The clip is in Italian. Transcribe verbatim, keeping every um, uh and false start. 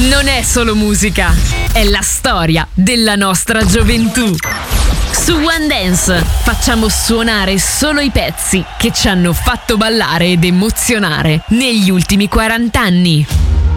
non è solo musica, è la storia della nostra gioventù. Su One Dance facciamo suonare solo i pezzi che ci hanno fatto ballare ed emozionare negli ultimi quaranta anni.